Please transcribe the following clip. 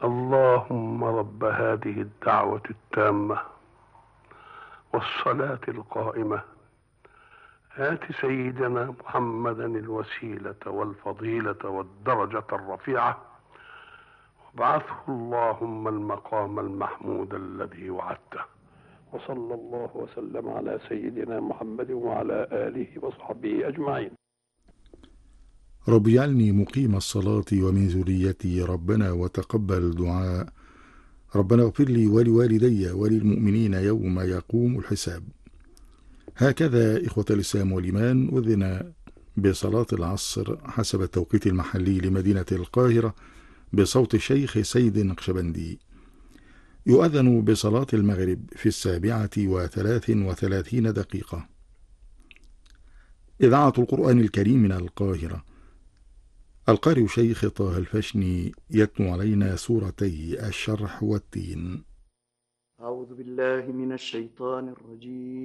اللهم رب هذه الدعوة التامة والصلاة القائمة آت سيدنا محمدا الوسيلة والفضيلة والدرجة الرفيعة وابعثه اللهم المقام المحمود الذي وعدته. وصلى الله وسلم على سيدنا محمد وعلى آله وصحبه أجمعين. رب اجعلني مقيم الصلاة ومن ذريتي ربنا وتقبل دعاء. ربنا اغفر لي ولوالدي وللمؤمنين يوم يقوم الحساب. هكذا إخوة الإسلام والإيمان أذن بصلاة العصر حسب التوقيت المحلي لمدينة القاهرة بصوت الشيخ سيد نقشبندي. يؤذن بصلاة المغرب في 7:33 إذاعة القرآن الكريم من القاهرة. القارئ شيخ طه الفشني يتلو علينا سورتي الشرح والتين. أعوذ بالله من الشيطان الرجيم.